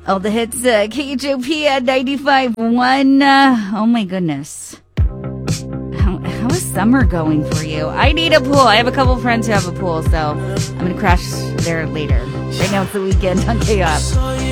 All the hits, KHOP at 95.1. Oh my goodness. How is summer going for you? I need a pool. I have a couple friends who have a pool, so I'm going to crash there later. Right now it's the weekend on KOP.